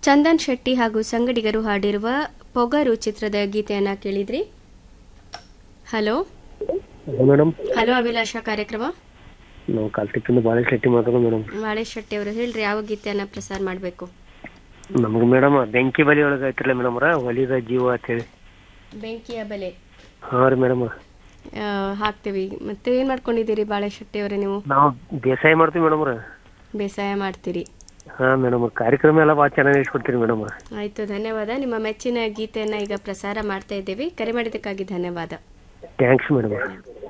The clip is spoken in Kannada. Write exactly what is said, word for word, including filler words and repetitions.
ಚಂದನ್ ಶೆಟ್ಟಿ ಹಾಗೂ ಸಂಗಡಿಗರು ಹಾಡಿರುವ ಪೊಗರು ಚಿತ್ರದ ಗೀತೆಯನ್ನ ಕೇಳಿದ್ರಿ. Hello madam. ಹಲೋ ಅಭಿಲಾಷ ಕಾರ್ಯಕ್ರಮ. ನಾವು ಕಾಲ್ತಿಕ್ಕಿಂದ ಬಾಳೆ ಶೆಟ್ಟಿ ಮಾತಾಡೋದು ಮೇಡಮ್. ಬಾಳೆ ಶೆಟ್ಟಿ ಅವರು ಹೇಳ್ರಿ, ಯಾವ ಗೀತೆಯನ್ನ ಪ್ರಸಾರ ಮಾಡಬೇಕು? ನಮ್ಗೆ ಮೇಡಮ್ ಬೆಂಕಿ ಬಲಿ ಒಳಗೆ ಐತ್ರಲ್ಲ ಮೇಡಮ್ ರ ಒಲಿದ ಜೀವ ಅಂತ ಹೇಳಿ. ಬೆಂಕಿಯ ಬಲೆ. ಹಾ ರೀ ಮೇಡಮ್. ಹಾಕ್ತೀವಿ. ಮತ್ತೆ ಏನ್ ಮಾಡ್ಕೊಂಡಿದ್ದೀರಿ ಬಾಳೆ ಶೆಟ್ಟಿ ಅವರೇ ನೀವು? ನಾವು ಬೇಸಾಯ ಮಾಡ್ತೀವಿ ಮೇಡಮ್ ರ. ಬೇಸಾಯ ಮಾಡ್ತೀರಿ? ಹಾ ಮೇಡಮ್. ಕಾರ್ಯಕ್ರಮ ಎಲ್ಲ ಭಾಳ ಚೆನ್ನಾಗಿ ನಡೆಸ್ಕೊಡ್ತೀರಿ ಮೇಡಮ್. ಆಯ್ತು, ಧನ್ಯವಾದ. ನಿಮ್ಮ ಮೆಚ್ಚಿನ ಗೀತೆಯನ್ನ ಈಗ ಪ್ರಸಾರ ಮಾಡ್ತಾ ಇದ್ದೀವಿ. ಕರೆ ಮಾಡಿದ್ದಕ್ಕಾಗಿ ಧನ್ಯವಾದ. Thanks madam.